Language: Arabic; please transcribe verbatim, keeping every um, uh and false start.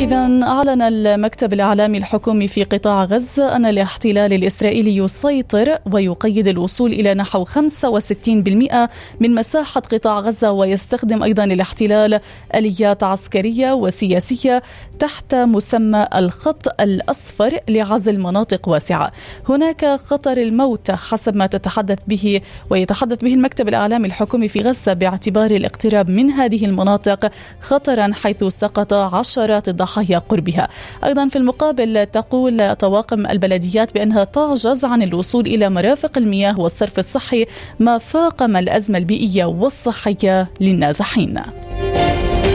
إذن أعلن المكتب الإعلامي الحكومي في قطاع غزة أن الاحتلال الإسرائيلي يسيطر ويقيد الوصول إلى نحو خمسة وستين بالمئة من مساحة قطاع غزة، ويستخدم أيضا الاحتلال آليات عسكرية وسياسية تحت مسمى الخط الأصفر لعزل مناطق واسعة. هناك خطر الموت حسب ما تتحدث به ويتحدث به المكتب الإعلامي الحكومي في غزة، باعتبار الاقتراب من هذه المناطق خطرا حيث سقط عشرات الضحايا قربها. أيضا في المقابل تقول طواقم البلديات بأنها تعجز عن الوصول إلى مرافق المياه والصرف الصحي، ما فاقم الأزمة البيئية والصحية للنازحين.